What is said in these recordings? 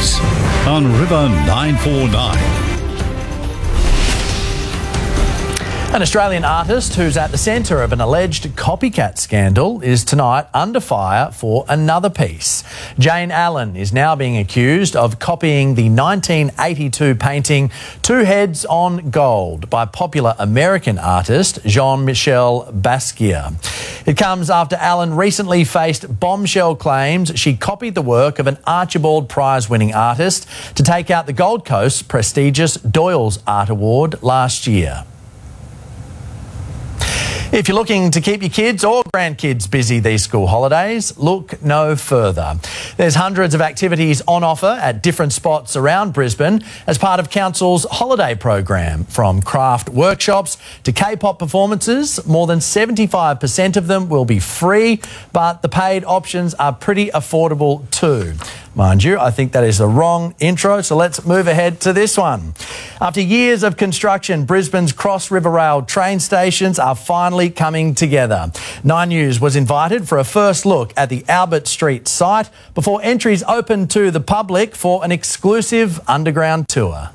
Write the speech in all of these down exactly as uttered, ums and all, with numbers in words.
News on River nine four nine. An Australian artist who's at the centre of an alleged copycat scandal is tonight under fire for another piece. Jane Allen is now being accused of copying the nineteen eighty-two painting Two Heads on Gold by popular American artist Jean-Michel Basquiat. It comes after Allen recently faced bombshell claims she copied the work of an Archibald Prize-winning artist to take out the Gold Coast's prestigious Doyle's Art Award last year. If you're looking to keep your kids or grandkids busy these school holidays, look no further. There's hundreds of activities on offer at different spots around Brisbane as part of Council's holiday program. From craft workshops to K-pop performances, more than seventy-five percent of them will be free, but the paid options are pretty affordable too. Mind you, I think that is the wrong intro, so let's move ahead to this one. After years of construction, Brisbane's Cross River Rail train stations are finally coming together. Nine News was invited for a first look at the Albert Street site before entries opened to the public for an exclusive underground tour.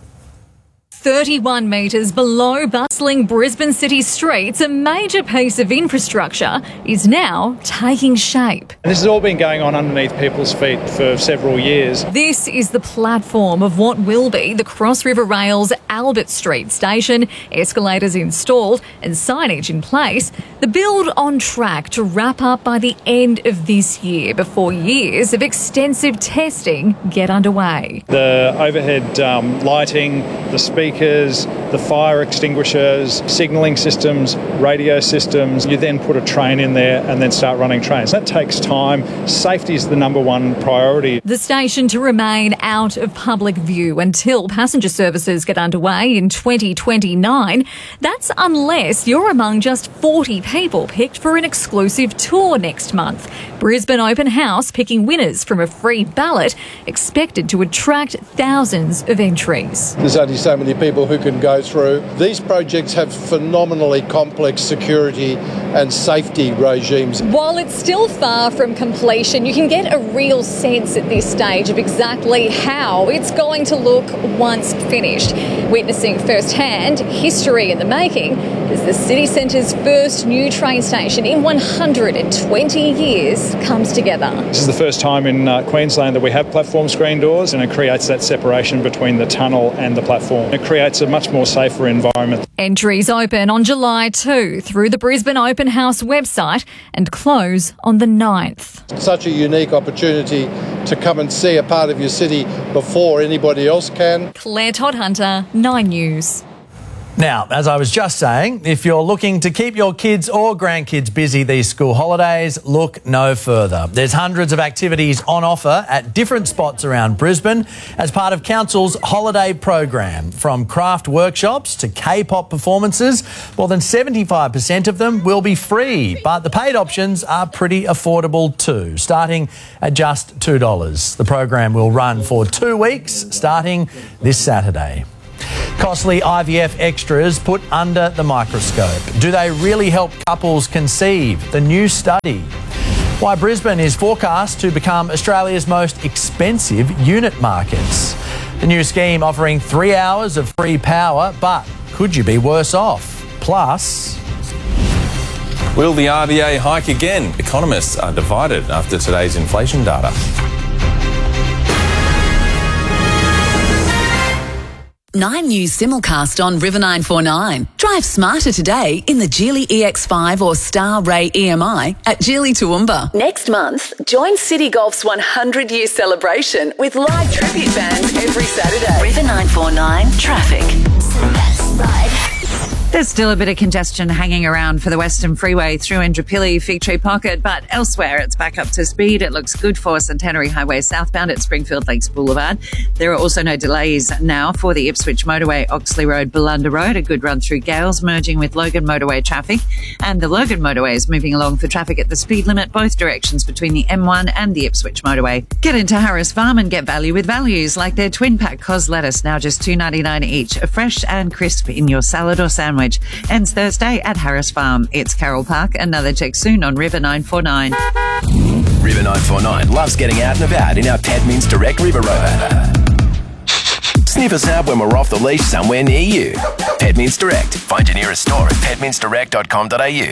thirty-one metres below bustling Brisbane city streets, a major piece of infrastructure is now taking shape. This has all been going on underneath people's feet for several years. This is the platform of what will be the Cross River Rail's Albert Street station, escalators installed and signage in place. The build on track to wrap up by the end of this year before years of extensive testing get underway. The overhead um, lighting, the speed Speakers, the fire extinguishers, signalling systems, radio systems. You then put a train in there and then start running trains. That takes time. Safety is the number one priority. The station to remain out of public view until passenger services get underway in twenty twenty-nine. That's unless you're among just forty people picked for an exclusive tour next month. Brisbane Open House picking winners from a free ballot, expected to attract thousands of entries. There's only so many people who can go through. These projects have phenomenally complex security and safety regimes. While it's still far from completion, you can get a real sense at this stage of exactly how it's going to look once finished. Witnessing firsthand history in the making as the city centre's first new train station in one hundred twenty years comes together. This is the first time in uh, Queensland that we have platform screen doors, and it creates that separation between the tunnel and the platform. It creates a much more safer environment. Entries open on July second through the Brisbane Open House website and close on the ninth. Such a unique opportunity to come and see a part of your city before anybody else can. Claire Todd-Hunter, Nine News. Now, as I was just saying, if you're looking to keep your kids or grandkids busy these school holidays, look no further. There's hundreds of activities on offer at different spots around Brisbane as part of Council's holiday program. From craft workshops to K-pop performances, more than seventy-five percent of them will be free, but the paid options are pretty affordable too, starting at just two dollars. The program will run for two weeks, starting this Saturday. Costly I V F extras put under the microscope. Do they really help couples conceive? The new study. Why Brisbane is forecast to become Australia's most expensive unit markets. The new scheme offering three hours of free power, but could you be worse off? Plus... Will the R B A hike again? Economists are divided after today's inflation data. Nine News simulcast on River nine four nine. Drive smarter today in the Geely E X five or Star Ray E M I at Geely Toowoomba. Next month, join City Golf's one hundred year celebration with live tribute bands every Saturday. River nine four nine traffic. There's still a bit of congestion hanging around for the Western Freeway through Indooroopilly, Fig Tree Pocket, but elsewhere it's back up to speed. It looks good for Centenary Highway southbound at Springfield Lakes Boulevard. There are also no delays now for the Ipswich Motorway, Oxley Road, Ballunda Road. A good run through Gales, merging with Logan Motorway traffic. And the Logan Motorway is moving along for traffic at the speed limit, both directions between the M one and the Ipswich Motorway. Get into Harris Farm and get value with values like their twin pack cos lettuce, now just two dollars ninety-nine each. Fresh and crisp in your salad or sandwich. Ends Thursday at Harris Farm. It's Carol Park. Another check soon on River nine four nine. River nine four nine loves getting out and about in our Pedmints Direct River Rover. Sniff us out when we're off the leash somewhere near you. Pedmints Direct. Find your nearest store at pedmints direct dot com dot a u.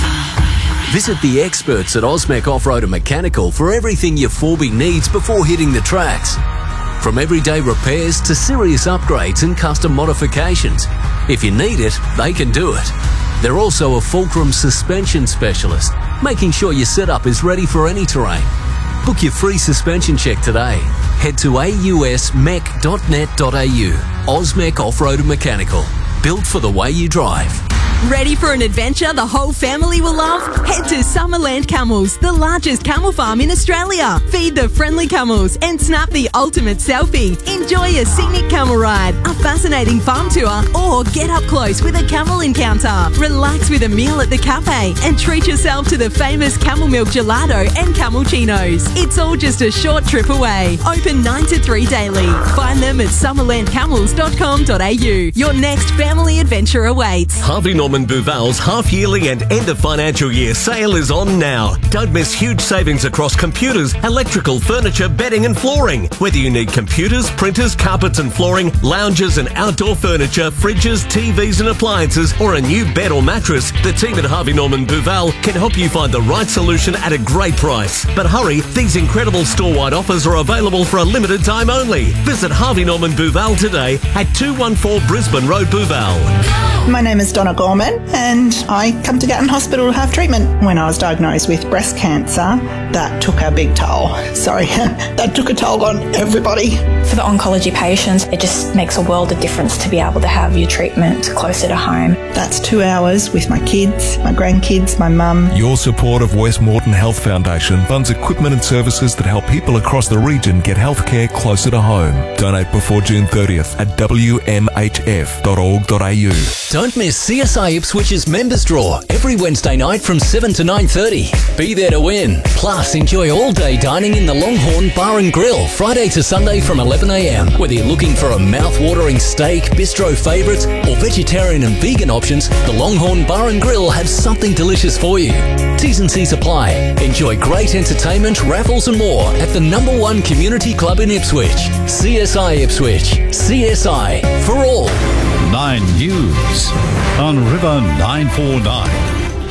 Visit the experts at Osmec Off-Road and Mechanical for everything your four B needs before hitting the tracks. From everyday repairs to serious upgrades and custom modifications. If you need it, they can do it. They're also a Fulcrum suspension specialist, making sure your setup is ready for any terrain. Book your free suspension check today. Head to a u s mech dot net dot a u. Osmec Off-Road and Mechanical. Built for the way you drive. Ready for an adventure the whole family will love? Head to Summerland Camels, the largest camel farm in Australia. Feed the friendly camels and snap the ultimate selfie. Enjoy a scenic camel ride, a fascinating farm tour, or get up close with a camel encounter. Relax with a meal at the cafe and treat yourself to the famous camel milk gelato and camulchinos. It's all just a short trip away. Open nine to three daily. Find them at summerland camels dot com dot a u. Your next family adventure awaits. Harvey Norman Buval's half-yearly and end-of-financial year sale is on now. Don't miss huge savings across computers, electrical, furniture, bedding and flooring. Whether you need computers, printers, carpets and flooring, lounges and outdoor furniture, fridges, T Vs and appliances, or a new bed or mattress, the team at Harvey Norman Buval can help you find the right solution at a great price. But hurry, these incredible store-wide offers are available for a limited time only. Visit Harvey Norman Buval today at two one four Brisbane Road, Buval. My name is Donna Gorman and I come to Gatton Hospital to have treatment. When I was diagnosed with breast cancer, that took a big toll. Sorry, that took a toll on everybody. For the oncology patients, it just makes a world of difference to be able to have your treatment closer to home. That's two hours with my kids, my grandkids, my mum. Your support of West Moreton Health Foundation funds equipment and services that help people across the region get healthcare closer to home. Donate before June thirtieth at w m h f dot org dot a u. Don't miss C S I Ipswich's Members Draw every Wednesday night from seven to nine thirty. Be there to win. Plus, enjoy all-day dining in the Longhorn Bar and Grill, Friday to Sunday from eleven a m. Whether you're looking for a mouth-watering steak, bistro favourites, or vegetarian and vegan options, the Longhorn Bar and Grill has something delicious for you. T's and C's apply. Enjoy great entertainment, raffles and more at the number one community club in Ipswich. C S I Ipswich. C S I for all. Nine News on River nine four nine.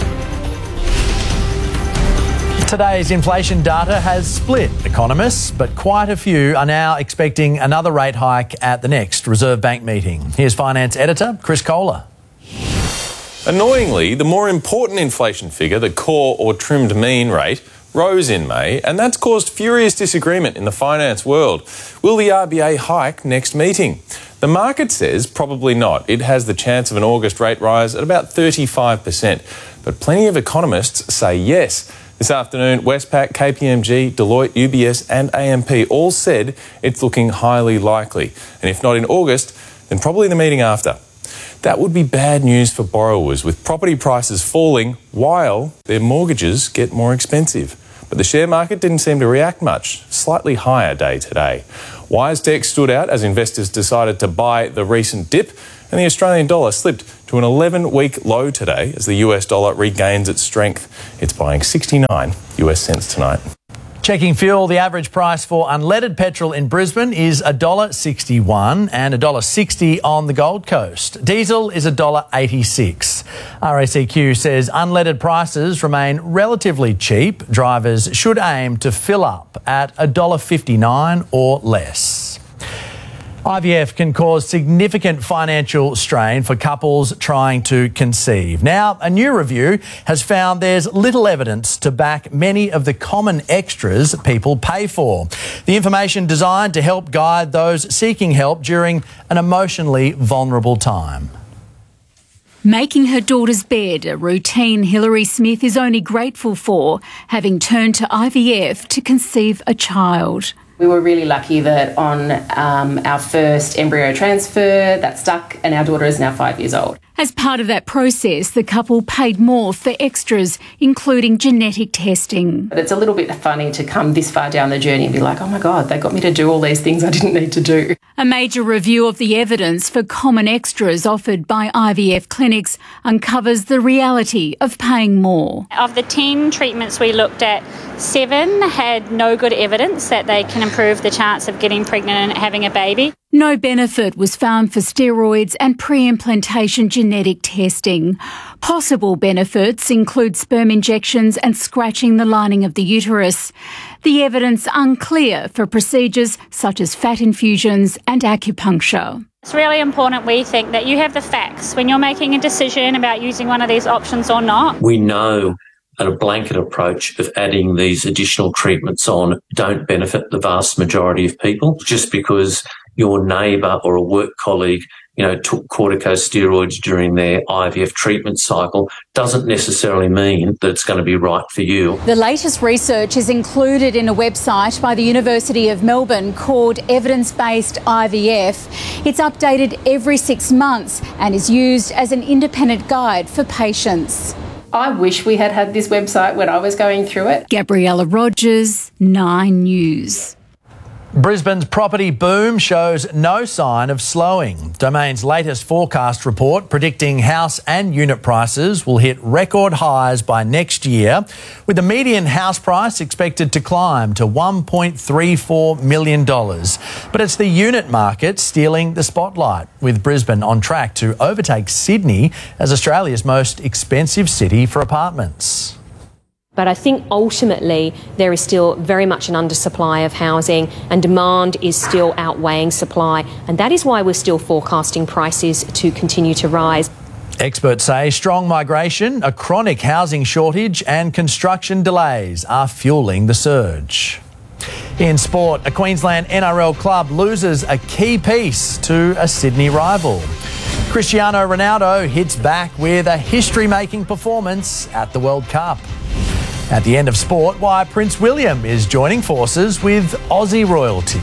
Today's inflation data has split economists, but quite a few are now expecting another rate hike at the next Reserve Bank meeting. Here's finance editor Chris Kohler. Annoyingly, the more important inflation figure, the core or trimmed mean rate, rose in May, and that's caused furious disagreement in the finance world. Will the R B A hike next meeting? The market says probably not. It has the chance of an August rate rise at about thirty-five percent. But plenty of economists say yes. This afternoon, Westpac, K P M G, Deloitte, U B S and A M P all said it's looking highly likely. And if not in August, then probably the meeting after. That would be bad news for borrowers, with property prices falling while their mortgages get more expensive. But the share market didn't seem to react much. Slightly higher day today. WiseTech stood out as investors decided to buy the recent dip, and the Australian dollar slipped to an eleven-week low today as the U S dollar regains its strength. It's buying sixty-nine U S cents tonight. Checking fuel, the average price for unleaded petrol in Brisbane is one dollar sixty-one and one dollar sixty on the Gold Coast. Diesel is one dollar eighty-six. R A C Q says unleaded prices remain relatively cheap. Drivers should aim to fill up at one dollar fifty-nine or less. I V F can cause significant financial strain for couples trying to conceive. Now, a new review has found there's little evidence to back many of the common extras people pay for. The information designed to help guide those seeking help during an emotionally vulnerable time. Making her daughter's bed a routine Hilary Smith is only grateful for, having turned to I V F to conceive a child. We were really lucky that on um, our first embryo transfer, that stuck, and our daughter is now five years old. As part of that process, the couple paid more for extras, including genetic testing. It's a little bit funny to come this far down the journey and be like, oh my God, they got me to do all these things I didn't need to do. A major review of the evidence for common extras offered by I V F clinics uncovers the reality of paying more. Of the ten treatments we looked at, seven had no good evidence that they can improve the chance of getting pregnant and having a baby. No benefit was found for steroids and pre-implantation genetic testing. Possible benefits include sperm injections and scratching the lining of the uterus. The evidence unclear for procedures such as fat infusions and acupuncture. It's really important, we think, that you have the facts when you're making a decision about using one of these options or not. We know a blanket approach of adding these additional treatments on don't benefit the vast majority of people. Just because your neighbour or a work colleague, you know, took corticosteroids during their I V F treatment cycle doesn't necessarily mean that it's going to be right for you. The latest research is included in a website by the University of Melbourne called Evidence-Based I V F. It's updated every six months and is used as an independent guide for patients. I wish we had had this website when I was going through it. Gabriella Rogers, Nine News. Brisbane's property boom shows no sign of slowing. Domain's latest forecast report predicting house and unit prices will hit record highs by next year, with the median house price expected to climb to one point three four million dollars. But it's the unit market stealing the spotlight, with Brisbane on track to overtake Sydney as Australia's most expensive city for apartments. But I think ultimately there is still very much an undersupply of housing and demand is still outweighing supply. And that is why we're still forecasting prices to continue to rise. Experts say strong migration, a chronic housing shortage and construction delays are fueling the surge. In sport, a Queensland N R L club loses a key piece to a Sydney rival. Cristiano Ronaldo hits back with a history-making performance at the World Cup. At the end of sport, why Prince William is joining forces with Aussie royalty.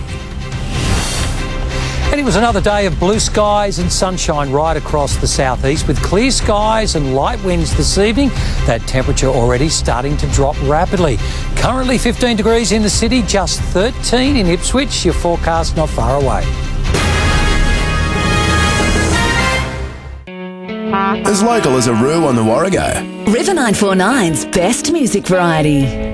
And it was another day of blue skies and sunshine right across the southeast, with clear skies and light winds this evening. That temperature already starting to drop rapidly. Currently fifteen degrees in the city, just thirteen in Ipswich. Your forecast not far away. As local as a Roo on the Warrego. River nine four nine's best music variety.